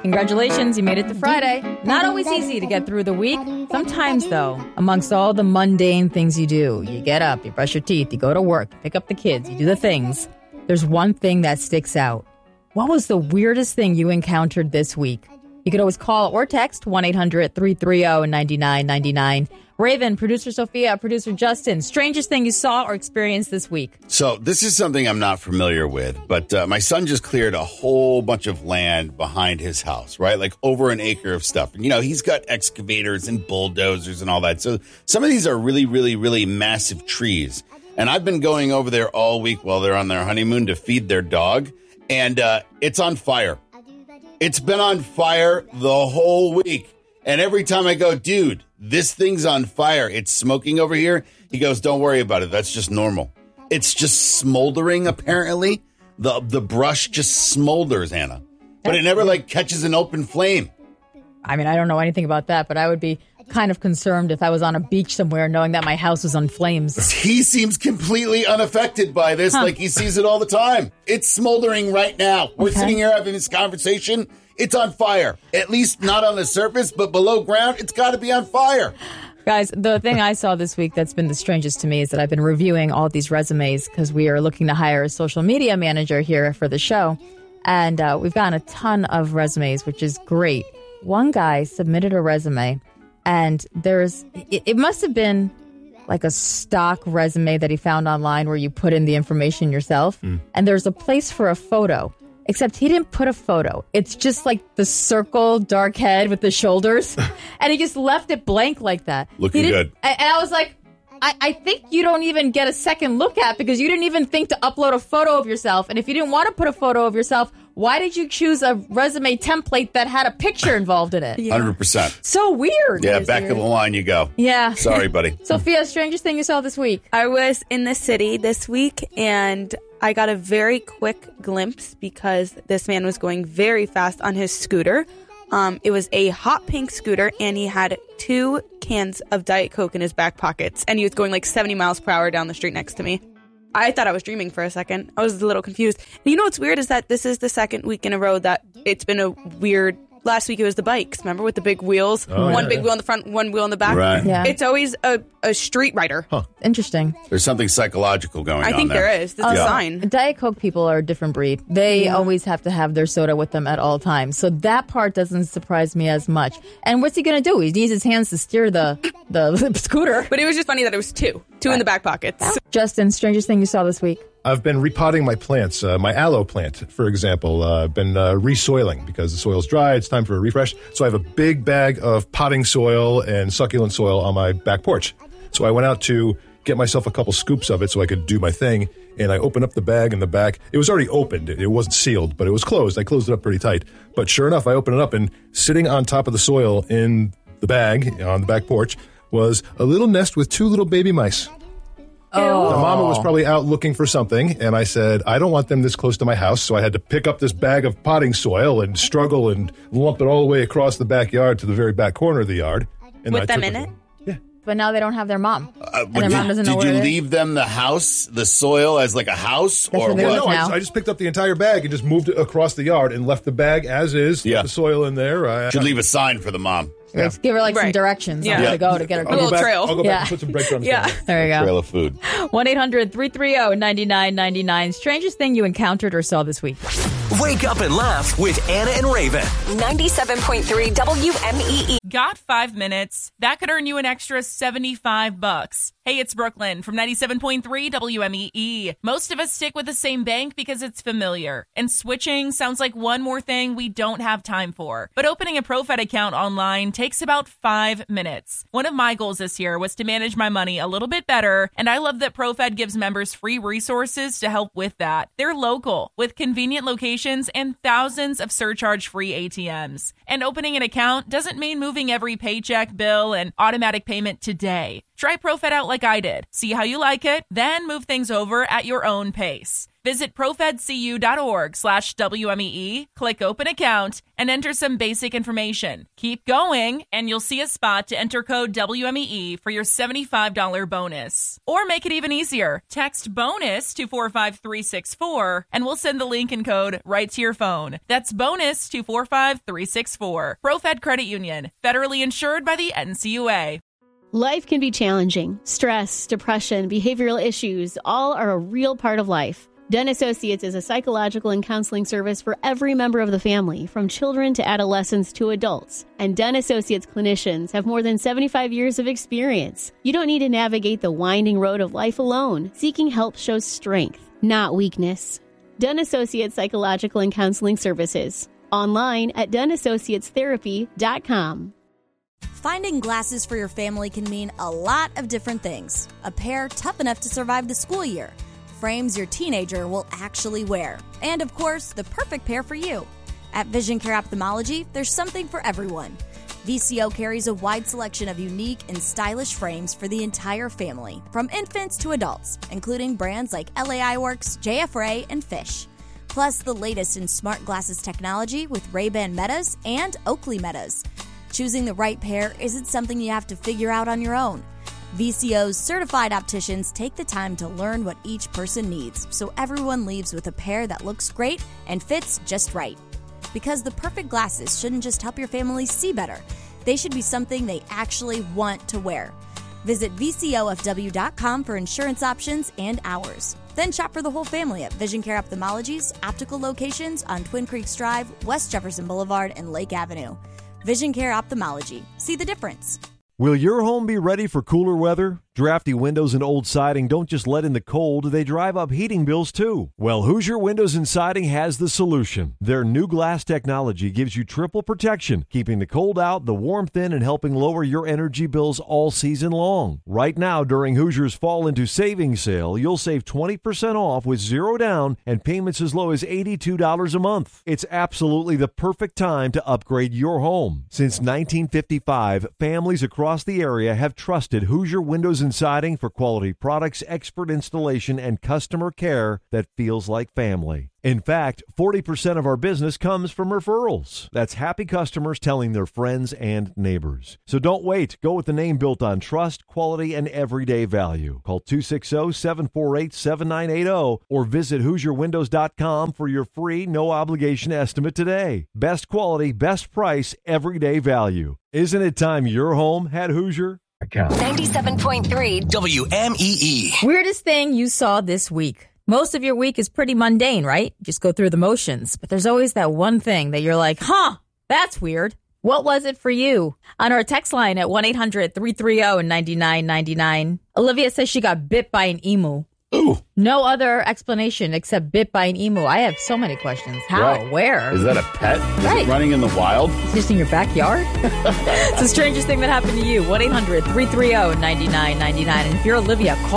Congratulations, you made it to Friday. Not always easy to get through the week. Sometimes, though, amongst all the mundane things you do, you get up, you brush your teeth, you go to work, you pick up the kids, you do the things. There's one thing that sticks out. What was the weirdest thing you encountered this week? You could always call or text 1-800-330-9999. Raven, producer Sophia, producer Justin, strangest thing you saw or experienced this week? So this is something I'm not familiar with, but my son just cleared a whole bunch of land behind his house, right? Like over an acre of stuff. And, he's got excavators and bulldozers and all that. So some of these are really, really, really massive trees. And I've been going over there all week while they're on their honeymoon to feed their dog. And it's on fire. It's been on fire the whole week. And every time I go, dude, this thing's on fire. It's smoking over here. He goes, don't worry about it. That's just normal. It's just smoldering, apparently. The brush just smolders, Anna. But it never, catches an open flame. I mean, I don't know anything about that, but I would be kind of concerned if I was on a beach somewhere knowing that my house was on flames. He seems completely unaffected by this, like he sees it all the time. It's smoldering right now. We're sitting here having this conversation. It's on fire. At least not on the surface, but below ground, it's got to be on fire. Guys, the thing I saw this week that's been the strangest to me is that I've been reviewing all these resumes because we are looking to hire a social media manager here for the show. And we've gotten a ton of resumes, which is great. One guy submitted a resume, and it must have been like a stock resume that he found online where you put in the information yourself. And there's a place for a photo. Except he didn't put a photo. It's just like the circle, dark head with the shoulders. And he just left it blank like that. Looking good. And I was like, I think you don't even get a second look at because you didn't even think to upload a photo of yourself. And if you didn't want to put a photo of yourself, why did you choose a resume template that had a picture involved in it? 100%. So weird. Yeah, back of the line you go. Yeah. Sorry, buddy. Sophia, strangest thing you saw this week? I was in the city this week, and I got a very quick glimpse because this man was going very fast on his scooter. It was a hot pink scooter, and he had 2 cans of Diet Coke in his back pockets, and he was going 70 miles per hour down the street next to me. I thought I was dreaming for a second. I was a little confused. And you know what's weird is that this is the second week in a row that it's been a weird... Last week it was the bikes, remember, with the big wheels? Big wheel in the front, one wheel in the back. Right. Yeah. It's always a street rider. Huh. Interesting. There's something psychological going on I think there is. That's a sign. Diet Coke people are a different breed. They always have to have their soda with them at all times. So that part doesn't surprise me as much. And what's he going to do? He needs his hands to steer the scooter. But it was just funny that it was 2 in the back pockets. Justin, strangest thing you saw this week? I've been repotting my plants. My aloe plant, for example, I've been resoiling because the soil's dry. It's time for a refresh. So I have a big bag of potting soil and succulent soil on my back porch. So I went out to get myself a couple scoops of it so I could do my thing. And I opened up the bag in the back. It was already opened. It wasn't sealed, but it was closed. I closed it up pretty tight. But sure enough, I opened it up, and sitting on top of the soil in the bag on the back porch was a little nest with 2 little baby mice. Oh. The mama was probably out looking for something, and I said, I don't want them this close to my house, so I had to pick up this bag of potting soil and struggle and lump it all the way across the backyard to the very back corner of the yard. And With them in it? Yeah. But now they don't have their mom. And their mom doesn't know where Did you it is. leave them the house, the soil, as like a house? That's Or where they what? live No, now. I just picked up the entire bag and just moved it across the yard and left the bag as is, Yeah. the soil in there. Should leave a sign for the mom. Like, give her some Right. directions on Yeah. where to go to get her I'll food. go little back, trail. I'll go Yeah. back and put some breadcrumbs Yeah. down. There you go. Trail of food. 1-800-330-9999. Strangest thing you encountered or saw this week? Wake up and laugh with Anna and Raven. 97.3 WMEE. Got 5 minutes? That could earn you an extra $75. Hey, it's Brooklyn from 97.3 WMEE. Most of us stick with the same bank because it's familiar. And switching sounds like one more thing we don't have time for. But opening a ProFed account online takes about 5 minutes. One of my goals this year was to manage my money a little bit better, and I love that ProFed gives members free resources to help with that. They're local, with convenient locations and thousands of surcharge-free ATMs. And opening an account doesn't mean moving every paycheck, bill, and automatic payment today. Try ProFed out like I did. See how you like it, then move things over at your own pace. Visit profedcu.org/WMEE, click open account, and enter some basic information. Keep going, and you'll see a spot to enter code WMEE for your $75 bonus. Or make it even easier. Text BONUS to 45364, and we'll send the link and code right to your phone. That's BONUS to 45364. ProFed Credit Union, federally insured by the NCUA. Life can be challenging. Stress, depression, behavioral issues, all are a real part of life. Dunn Associates is a psychological and counseling service for every member of the family, from children to adolescents to adults. And Dunn Associates clinicians have more than 75 years of experience. You don't need to navigate the winding road of life alone. Seeking help shows strength, not weakness. Dunn Associates Psychological and Counseling Services. Online at DunnAssociatesTherapy.com. Finding glasses for your family can mean a lot of different things. A pair tough enough to survive the school year. Frames your teenager will actually wear. And of course, the perfect pair for you. At Vision Care Ophthalmology, there's something for everyone. VCO carries a wide selection of unique and stylish frames for the entire family, from infants to adults, including brands like LA Eyeworks, JF-Ray, and Fish. Plus, the latest in smart glasses technology with Ray-Ban Metas and Oakley Metas. Choosing the right pair isn't something you have to figure out on your own. VCO's certified opticians take the time to learn what each person needs, so everyone leaves with a pair that looks great and fits just right. Because the perfect glasses shouldn't just help your family see better. They should be something they actually want to wear. Visit VCOFW.com for insurance options and hours. Then shop for the whole family at Vision Care Ophthalmology's optical locations on Twin Creeks Drive, West Jefferson Boulevard, and Lake Avenue. Vision Care Ophthalmology. See the difference. Will your home be ready for cooler weather? Drafty windows and old siding don't just let in the cold, they drive up heating bills too. Well, Hoosier Windows and Siding has the solution. Their new glass technology gives you triple protection, keeping the cold out, the warmth in, and helping lower your energy bills all season long. Right now, during Hoosier's Fall into Savings Sale, you'll save 20% off with zero down and payments as low as $82 a month. It's absolutely the perfect time to upgrade your home. Since 1955, families across the area have trusted Hoosier Windows and Siding for quality products, expert installation, and customer care that feels like family. In fact, 40% of our business comes from referrals. That's happy customers telling their friends and neighbors. So don't wait. Go with the name built on trust, quality, and everyday value. Call 260-748-7980 or visit HoosierWindows.com for your free, no-obligation estimate today. Best quality, best price, everyday value. Isn't it time your home had Hoosier? 97.3 WMEE. Weirdest thing you saw this week. Most of your week is pretty mundane, right? Just go through the motions. But there's always that one thing that you're like, that's weird. What was it for you? On our text line at 1-800-330-9999, Olivia says she got bit by an emu. Ooh. No other explanation except bit by an emu. I have so many questions. How? Right. Where? Is that a pet? Right. Is it running in the wild? It's just in your backyard? It's the strangest thing that happened to you. 1-800-330-9999. And if you're Olivia, call